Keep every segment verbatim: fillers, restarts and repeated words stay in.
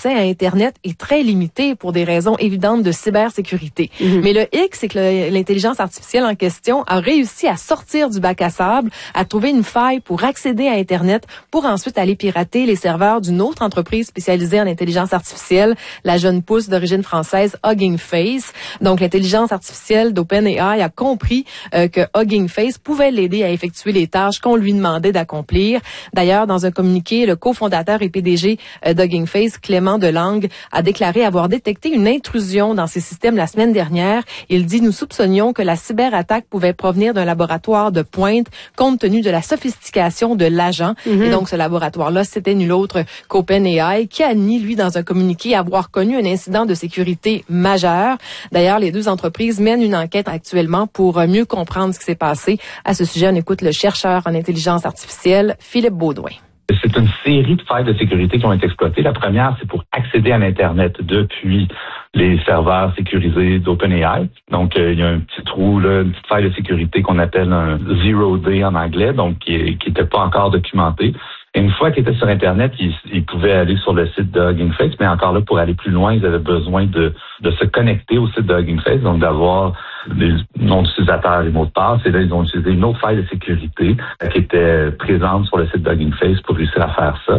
l'accès à Internet est très limité pour des raisons évidentes de cybersécurité. Mm-hmm. Mais le hic, c'est que le, l'intelligence artificielle en question a réussi à sortir du bac à sable, à trouver une faille pour accéder à Internet, pour ensuite aller pirater les serveurs d'une autre entreprise spécialisée en intelligence artificielle, la jeune pousse d'origine française Hugging Face. Donc, l'intelligence artificielle d'OpenAI a compris euh, que Hugging Face pouvait l'aider à effectuer les tâches qu'on lui demandait d'accomplir. D'ailleurs, dans un communiqué, le cofondateur et P D G euh, d'Hugging Face, Clément Delangue, a déclaré avoir détecté une intrusion dans ses systèmes la semaine dernière. Il dit « Nous soupçonnions que la cyberattaque pouvait provenir d'un laboratoire de pointe compte tenu de la sophistication de l'agent. Mm-hmm. » Et donc, ce laboratoire-là, c'était nul autre qu'OpenAI, qui a nié, lui, dans un communiqué, avoir connu un incident de sécurité majeur. D'ailleurs, les deux entreprises mènent une enquête actuellement pour mieux comprendre ce qui s'est passé. À ce sujet, on écoute le chercheur en intelligence artificielle, Philippe Baudouin. C'est une série de failles de sécurité qui ont été exploitées. La première, c'est pour accéder à l'Internet depuis les serveurs sécurisés d'OpenAI. Donc, euh, il y a un petit trou, là, une petite faille de sécurité qu'on appelle un zero day en anglais, donc qui n'était pas encore documenté. Et une fois qu'ils étaient sur Internet, ils, ils pouvaient aller sur le site de Hugging Face, mais encore là, pour aller plus loin, ils avaient besoin de, de se connecter au site de Hugging Face, donc d'avoir des noms d'utilisateurs et mots de passe. Et là, ils ont utilisé une autre faille de sécurité qui était présente sur le site de Hugging Face pour réussir à faire ça.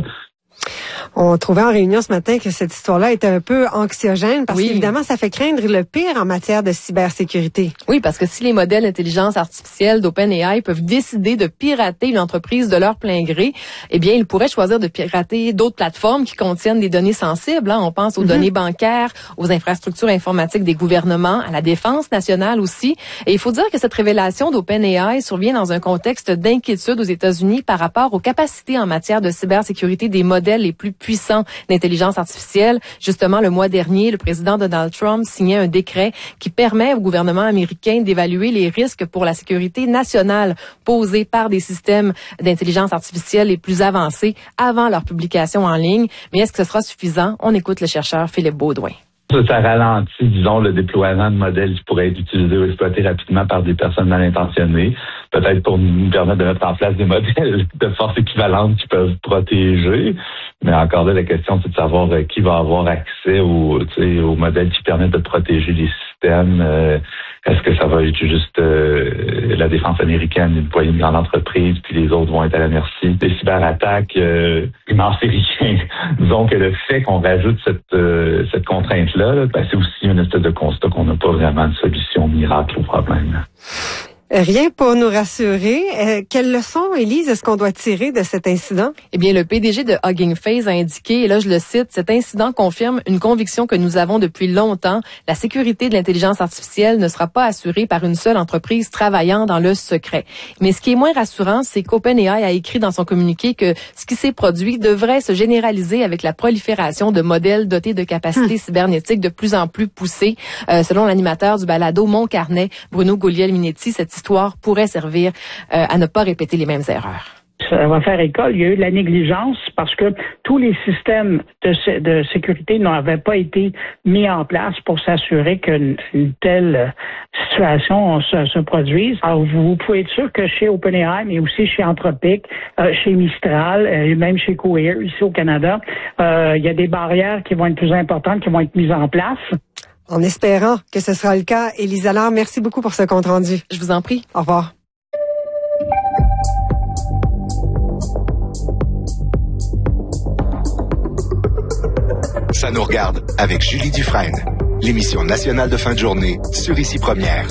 On trouvait en réunion ce matin que cette histoire-là était un peu anxiogène parce oui. qu'évidemment, ça fait craindre le pire en matière de cybersécurité. Oui, parce que si les modèles d'intelligence artificielle d'OpenAI peuvent décider de pirater une entreprise de leur plein gré, eh bien, ils pourraient choisir de pirater d'autres plateformes qui contiennent des données sensibles. Hein. On pense aux mm-hmm. données bancaires, aux infrastructures informatiques des gouvernements, à la défense nationale aussi. Et il faut dire que cette révélation d'OpenAI survient dans un contexte d'inquiétude aux États-Unis par rapport aux capacités en matière de cybersécurité des modèles les plus puissants d'intelligence artificielle. Justement, le mois dernier, le président Donald Trump signait un décret qui permet au gouvernement américain d'évaluer les risques pour la sécurité nationale posés par des systèmes d'intelligence artificielle les plus avancés avant leur publication en ligne. Mais est-ce que ce sera suffisant? On écoute le chercheur Philippe Baudouin. Ça ralentit, disons, le déploiement de modèles qui pourraient être utilisés ou exploités rapidement par des personnes mal intentionnées, peut-être pour nous permettre de mettre en place des modèles de force équivalente qui peuvent protéger. Mais encore là, la question, c'est de savoir euh, qui va avoir accès aux, aux modèles qui permettent de protéger les systèmes. Euh, est-ce que ça va être juste euh, la défense américaine, déployer une grande entreprise, puis les autres vont être à la merci des cyberattaques? Euh, il n'en sait rien. Disons que le fait qu'on rajoute cette, euh, cette contrainte-là, ben, c'est aussi une espèce de constat qu'on n'a pas vraiment de solution miracle au problème. Rien pour nous rassurer. Euh, quelle leçon, Élise, est-ce qu'on doit tirer de cet incident? Eh bien, le P D G de Hugging Face a indiqué, et là je le cite, cet incident confirme une conviction que nous avons depuis longtemps. La sécurité de l'intelligence artificielle ne sera pas assurée par une seule entreprise travaillant dans le secret. Mais ce qui est moins rassurant, c'est qu'OpenAI a écrit dans son communiqué que ce qui s'est produit devrait se généraliser avec la prolifération de modèles dotés de capacités hum. cybernétiques de plus en plus poussées. Euh, selon l'animateur du balado Mon Carnet, Bruno Gauliel-Minetti, cette histoire pourrait servir euh, à ne pas répéter les mêmes erreurs. Ça va faire école. Il y a eu de la négligence parce que tous les systèmes de, de sécurité n'avaient pas été mis en place pour s'assurer qu'une une telle situation se, se produise. Alors, vous pouvez être sûr que chez OpenAI, mais aussi chez Anthropic, euh, chez Mistral, et euh, même chez Cohere, ici au Canada, euh, il y a des barrières qui vont être plus importantes, qui vont être mises en place. En espérant que ce sera le cas. Élise Allard, merci beaucoup pour ce compte-rendu. Je vous en prie. Au revoir. Ça nous regarde avec Julie Dufresne. L'émission nationale de fin de journée sur Ici Première.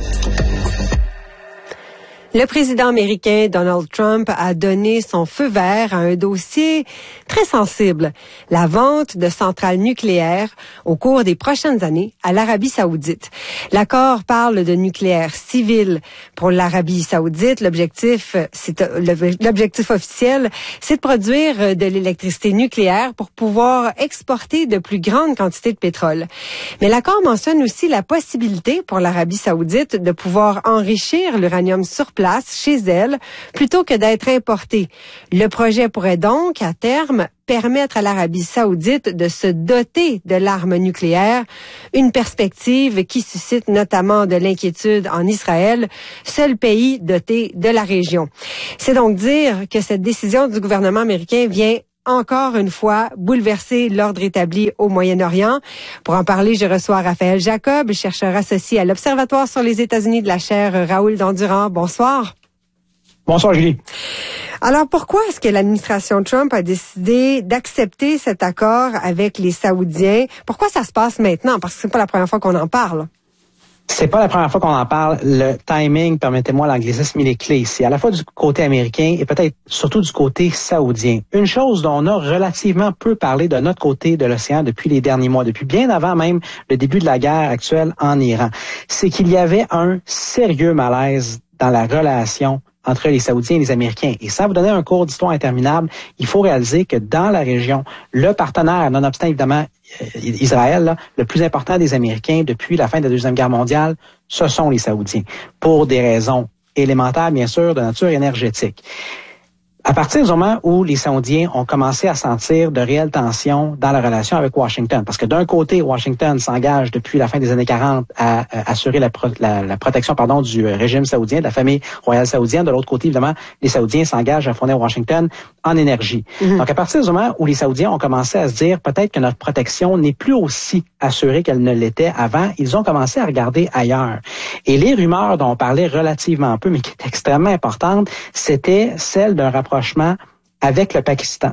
Le président américain Donald Trump a donné son feu vert à un dossier très sensible, la vente de centrales nucléaires au cours des prochaines années à l'Arabie saoudite. L'accord parle de nucléaire civil pour l'Arabie saoudite. L'objectif, c'est l'objectif officiel, c'est de produire de l'électricité nucléaire pour pouvoir exporter de plus grandes quantités de pétrole. Mais l'accord mentionne aussi la possibilité pour l'Arabie saoudite de pouvoir enrichir l'uranium sur place chez elle plutôt que d'être importé. Le projet pourrait donc, à terme, permettre à l'Arabie saoudite de se doter de l'arme nucléaire, une perspective qui suscite notamment de l'inquiétude en Israël, seul pays doté de la région. C'est donc dire que cette décision du gouvernement américain vient encore une fois bouleverser l'ordre établi au Moyen-Orient. Pour en parler, je reçois Raphaël Jacob, chercheur associé à l'Observatoire sur les États-Unis de la chaire Raoul Dandurand. Bonsoir. Bonsoir, Julie. Alors, pourquoi est-ce que l'administration Trump a décidé d'accepter cet accord avec les Saoudiens? Pourquoi ça se passe maintenant? Parce que c'est pas la première fois qu'on en parle. C'est pas la première fois qu'on en parle. Le timing, permettez-moi l'anglicisme, il est clé ici, à la fois du côté américain et peut-être surtout du côté saoudien. Une chose dont on a relativement peu parlé de notre côté de l'océan depuis les derniers mois, depuis bien avant même le début de la guerre actuelle en Iran, c'est qu'il y avait un sérieux malaise dans la relation entre les Saoudiens et les Américains. Et sans vous donner un cours d'histoire interminable, il faut réaliser que dans la région, le partenaire, nonobstant évidemment Israël, là, le plus important des Américains depuis la fin de la Deuxième Guerre mondiale, ce sont les Saoudiens, pour des raisons élémentaires, bien sûr, de nature énergétique. À partir du moment où les Saoudiens ont commencé à sentir de réelles tensions dans la relation avec Washington, parce que d'un côté, Washington s'engage depuis la fin des années quarante à, à assurer la, pro, la, la protection pardon, du régime saoudien, de la famille royale saoudienne. De l'autre côté, évidemment, les Saoudiens s'engagent à fournir Washington en énergie. Mm-hmm. Donc, à partir du moment où les Saoudiens ont commencé à se dire peut-être que notre protection n'est plus aussi assurée qu'elle ne l'était avant, ils ont commencé à regarder ailleurs. Et les rumeurs dont on parlait relativement peu, mais qui étaient extrêmement importantes, c'était celle d'un rapprochement avec le Pakistan.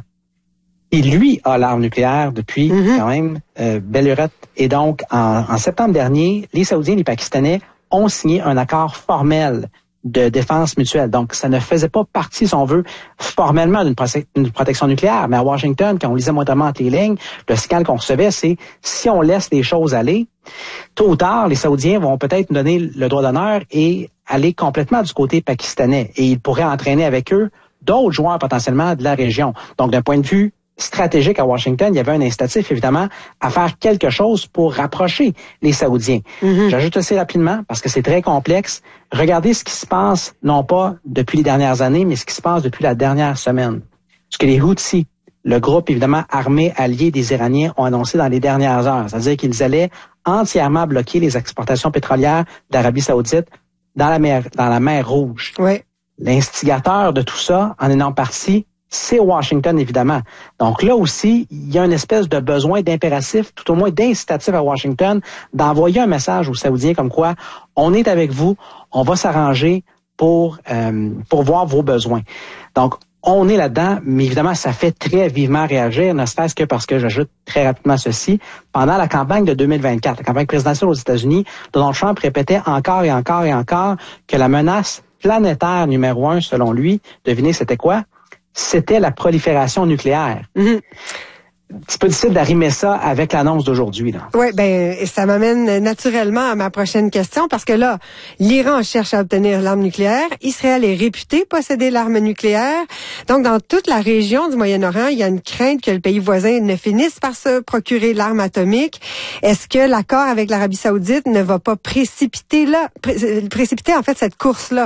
Et lui a l'arme nucléaire depuis mm-hmm. quand même euh, belle lurette. Et donc, en, en septembre dernier, les Saoudiens et les Pakistanais ont signé un accord formel de défense mutuelle. Donc, ça ne faisait pas partie, si on veut, formellement d'une prote- protection nucléaire. Mais à Washington, quand on lisait moindrement entre les lignes, le signal qu'on recevait, c'est si on laisse les choses aller, tôt ou tard, les Saoudiens vont peut-être nous donner le droit d'honneur et aller complètement du côté pakistanais. Et ils pourraient entraîner avec eux d'autres joueurs potentiellement de la région. Donc, d'un point de vue stratégique à Washington, il y avait un incitatif, évidemment, à faire quelque chose pour rapprocher les Saoudiens. Mm-hmm. J'ajoute aussi rapidement, parce que c'est très complexe, regardez ce qui se passe, non pas depuis les dernières années, mais ce qui se passe depuis la dernière semaine. Ce que les Houthis, le groupe, évidemment, armé allié des Iraniens, ont annoncé dans les dernières heures. C'est-à-dire qu'ils allaient entièrement bloquer les exportations pétrolières d'Arabie Saoudite dans la mer, dans la mer Rouge. Oui. L'instigateur de tout ça, en énorme partie, c'est Washington, évidemment. Donc là aussi, il y a une espèce de besoin d'impératif, tout au moins d'incitatif à Washington, d'envoyer un message aux Saoudiens comme quoi on est avec vous, on va s'arranger pour euh, pour voir vos besoins. Donc, on est là-dedans, mais évidemment, ça fait très vivement réagir, ne serait-ce que parce que j'ajoute très rapidement ceci. Pendant la campagne de deux mille vingt-quatre, la campagne présidentielle aux États-Unis, Donald Trump répétait encore et encore et encore que la menace planétaire numéro un, selon lui, devinez, c'était quoi? C'était la prolifération nucléaire. Mm-hmm. C'est pas difficile d'arrimer ça avec l'annonce d'aujourd'hui, là. Oui, ben, ça m'amène naturellement à ma prochaine question, parce que là, l'Iran cherche à obtenir l'arme nucléaire, Israël est réputé posséder l'arme nucléaire. Donc, dans toute la région du Moyen-Orient, il y a une crainte que le pays voisin ne finisse par se procurer l'arme atomique. Est-ce que l'accord avec l'Arabie Saoudite ne va pas précipiter là, pré- précipiter en fait cette course-là?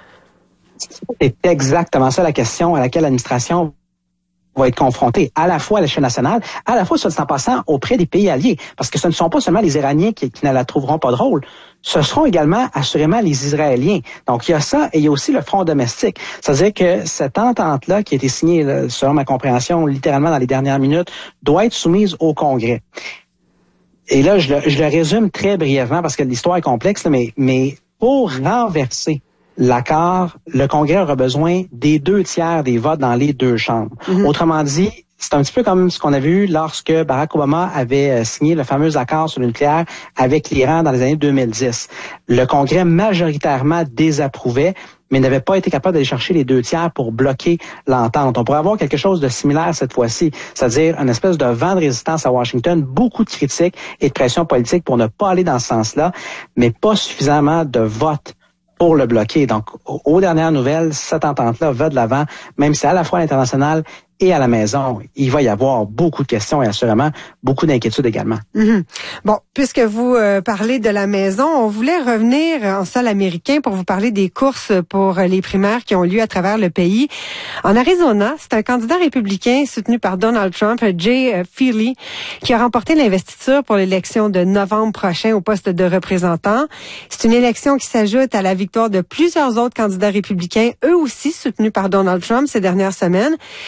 C'est exactement ça la question à laquelle l'administration va être confrontée, à la fois à l'échelle nationale, à la fois, soit en passant, auprès des pays alliés. Parce que ce ne sont pas seulement les Iraniens qui, qui ne la trouveront pas drôle, ce seront également, assurément, les Israéliens. Donc, il y a ça et il y a aussi le front domestique. C'est-à-dire que cette entente-là, qui a été signée, là, selon ma compréhension, littéralement dans les dernières minutes, doit être soumise au Congrès. Et là, je le, je le résume très brièvement parce que l'histoire est complexe, là, mais, mais pour renverser l'accord, le Congrès aura besoin des deux tiers des votes dans les deux chambres. Mm-hmm. Autrement dit, c'est un petit peu comme ce qu'on a vu lorsque Barack Obama avait signé le fameux accord sur le nucléaire avec l'Iran dans les années deux mille dix. Le Congrès majoritairement désapprouvait, mais n'avait pas été capable d'aller chercher les deux tiers pour bloquer l'entente. On pourrait avoir quelque chose de similaire cette fois-ci, c'est-à-dire une espèce de vent de résistance à Washington, beaucoup de critiques et de pression politique pour ne pas aller dans ce sens-là, mais pas suffisamment de votes pour le bloquer. Donc, aux dernières nouvelles, cette entente-là va de l'avant, même si à la fois à l'international et à la maison, il va y avoir beaucoup de questions et assurément beaucoup d'inquiétudes également. Mm-hmm. Bon, puisque vous euh, parlez de la maison, on voulait revenir en sol américain pour vous parler des courses pour les primaires qui ont lieu à travers le pays. En Arizona, c'est un candidat républicain soutenu par Donald Trump, Jay Feely, qui a remporté l'investiture pour l'élection de novembre prochain au poste de représentant. C'est une élection qui s'ajoute à la victoire de plusieurs autres candidats républicains, eux aussi soutenus par Donald Trump ces dernières semaines. Et puis en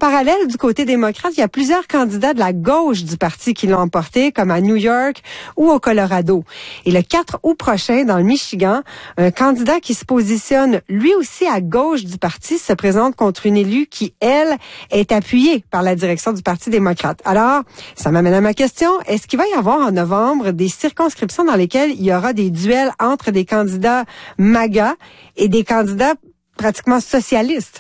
parallèle, du côté démocrate, il y a plusieurs candidats de la gauche du parti qui l'ont emporté, comme à New York ou au Colorado. Et le quatre août prochain, dans le Michigan, un candidat qui se positionne lui aussi à gauche du parti se présente contre une élue qui, elle, est appuyée par la direction du Parti démocrate. Alors, ça m'amène à ma question. Est-ce qu'il va y avoir en novembre des circonscriptions dans lesquelles il y aura des duels entre des candidats MAGA et des candidats pratiquement socialistes?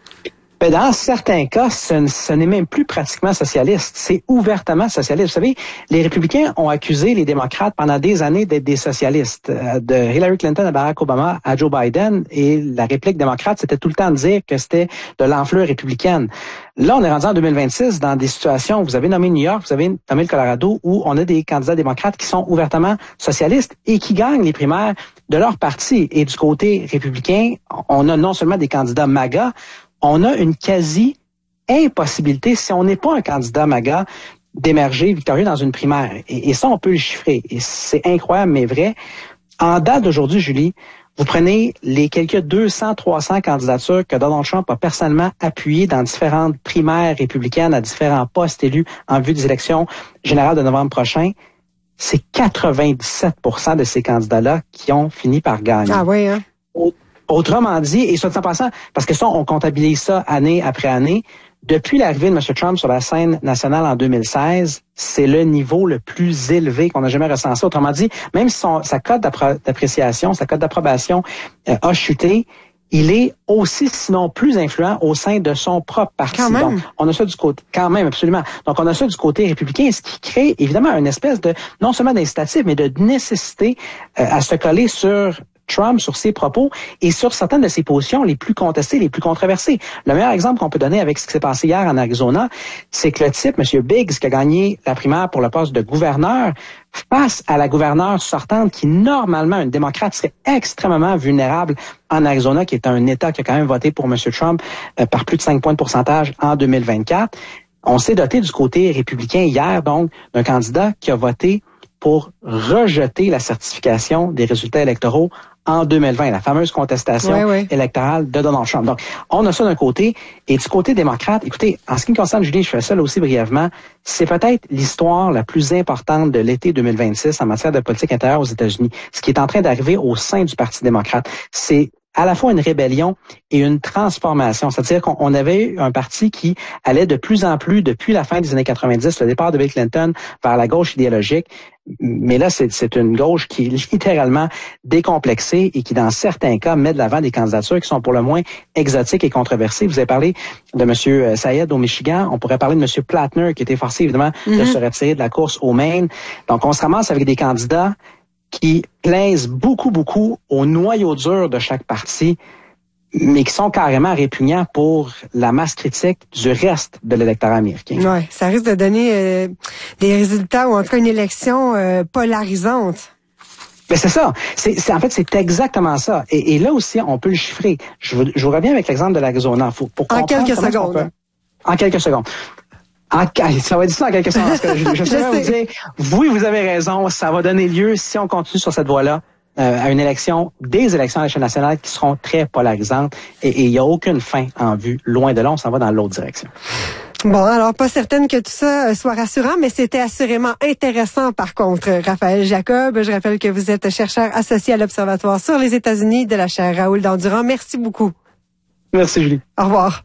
Ben dans certains cas, ce, ce n'est même plus pratiquement socialiste, c'est ouvertement socialiste. Vous savez, les républicains ont accusé les démocrates pendant des années d'être des socialistes, de Hillary Clinton à Barack Obama à Joe Biden, et la réplique démocrate, c'était tout le temps de dire que c'était de l'enflure républicaine. Là, on est rendu en deux mille vingt-six dans des situations, vous avez nommé New York, vous avez nommé le Colorado, où on a des candidats démocrates qui sont ouvertement socialistes et qui gagnent les primaires de leur parti. Et du côté républicain, on a non seulement des candidats MAGA, on a une quasi-impossibilité, si on n'est pas un candidat MAGA, d'émerger victorieux dans une primaire. Et, et ça, on peut le chiffrer. Et c'est incroyable, mais vrai. En date d'aujourd'hui, Julie, vous prenez les quelques deux cents, trois cents candidatures que Donald Trump a personnellement appuyées dans différentes primaires républicaines à différents postes élus en vue des élections générales de novembre prochain. C'est quatre-vingt-dix-sept pour cent de ces candidats-là qui ont fini par gagner. Ah oui, hein? Autrement dit, et soit dit en passant, parce que ça, on comptabilise ça année après année, depuis l'arrivée de M. Trump sur la scène nationale en deux mille seize, c'est le niveau le plus élevé qu'on a jamais recensé. Autrement dit, même si son, sa cote d'appréciation, sa cote d'approbation euh, a chuté, il est aussi, sinon plus influent au sein de son propre parti. Quand même. Donc, on a ça du côté, quand même, absolument. Donc, on a ça du côté républicain, ce qui crée évidemment une espèce de, non seulement d'incitatif, mais de nécessité euh, à se coller sur Trump, sur ses propos et sur certaines de ses positions les plus contestées, les plus controversées. Le meilleur exemple qu'on peut donner avec ce qui s'est passé hier en Arizona, c'est que le type, M. Biggs, qui a gagné la primaire pour le poste de gouverneur, face à la gouverneure sortante qui, normalement, une démocrate, serait extrêmement vulnérable en Arizona, qui est un État qui a quand même voté pour M. Trump euh, par plus de cinq points de pourcentage en deux mille vingt-quatre. On s'est doté du côté républicain hier, donc, d'un candidat qui a voté pour rejeter la certification des résultats électoraux en deux mille vingt, la fameuse contestation oui, oui. électorale de Donald Trump. Donc, on a ça d'un côté. Et du côté démocrate, écoutez, en ce qui me concerne, Julie, je fais ça là aussi brièvement, c'est peut-être l'histoire la plus importante de l'été deux mille vingt-six en matière de politique intérieure aux États-Unis. Ce qui est en train d'arriver au sein du Parti démocrate, c'est à la fois une rébellion et une transformation. C'est-à-dire qu'on avait eu un parti qui allait de plus en plus, depuis la fin des années quatre-vingt-dix, le départ de Bill Clinton, vers la gauche idéologique. Mais là, c'est, c'est une gauche qui est littéralement décomplexée et qui, dans certains cas, met de l'avant des candidatures qui sont pour le moins exotiques et controversées. Vous avez parlé de M. Sayed au Michigan. On pourrait parler de M. Plattner, qui était forcé, évidemment, mm-hmm. de se retirer de la course au Maine. Donc, on se ramasse avec des candidats qui plaisent beaucoup, beaucoup au noyau dur de chaque parti, mais qui sont carrément répugnants pour la masse critique du reste de l'électorat américain. Oui, ça risque de donner euh, des résultats, ou en tout cas une élection euh, polarisante. Mais c'est ça. C'est, c'est, en fait, c'est exactement ça. Et, et là aussi, on peut le chiffrer. Je vous, je vous reviens avec l'exemple de l'Arizona. Faut, pour en quelques secondes. Peut, en quelques secondes. En, ça va être ça en quelques secondes. Je, je, je sais pas vous dire, oui, vous avez raison, ça va donner lieu, si on continue sur cette voie-là, euh, à une élection, des élections à l'échelle nationale qui seront très polarisantes. Et il n'y a aucune fin en vue. Loin de là, on s'en va dans l'autre direction. Bon, alors pas certaine que tout ça soit rassurant, mais c'était assurément intéressant par contre. Raphaël Jacob, je rappelle que vous êtes chercheur associé à l'Observatoire sur les États-Unis de la chaire Raoul Dandurand. Merci beaucoup. Merci Julie. Au revoir.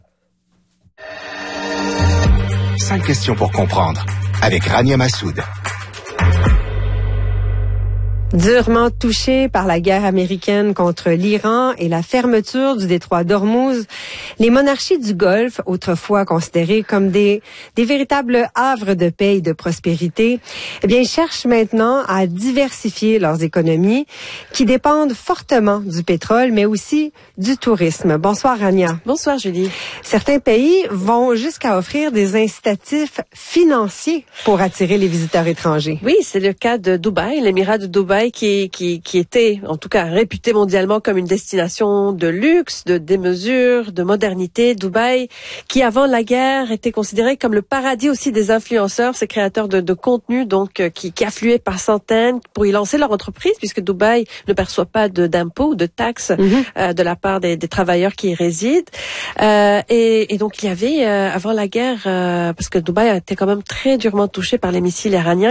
Cinq questions pour comprendre avec Rania Massoud. Durement touchés par la guerre américaine contre l'Iran et la fermeture du détroit d'Ormuz, les monarchies du Golfe, autrefois considérées comme des, des véritables havres de paix et de prospérité, eh bien, cherchent maintenant à diversifier leurs économies qui dépendent fortement du pétrole, mais aussi du tourisme. Bonsoir, Rania. Bonsoir, Julie. Certains pays vont jusqu'à offrir des incitatifs financiers pour attirer les visiteurs étrangers. Oui, c'est le cas de Dubaï, l'émirat de Dubaï qui, qui, qui était, en tout cas, réputé mondialement comme une destination de luxe, de démesure, de modernité. modernité. Dubaï, qui avant la guerre était considéré comme le paradis aussi des influenceurs, ces créateurs de, de contenu, donc euh, qui, qui affluaient par centaines pour y lancer leur entreprise, puisque Dubaï ne perçoit pas de, d'impôts ou de taxes mm-hmm. euh, de la part des, des travailleurs qui y résident. Euh, et, et donc il y avait euh, avant la guerre, euh, parce que Dubaï a été quand même très durement touché par les missiles iraniens,